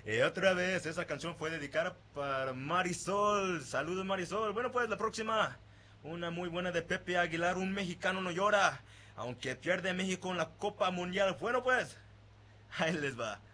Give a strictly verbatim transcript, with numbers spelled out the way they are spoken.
Y otra vez, esa canción fue dedicada para Marisol. Saludos, Marisol. Bueno, pues la próxima. Una muy buena de Pepe Aguilar. Un mexicano no llora. Aunque pierde México en la Copa Mundial. Bueno, pues. Ahí les va.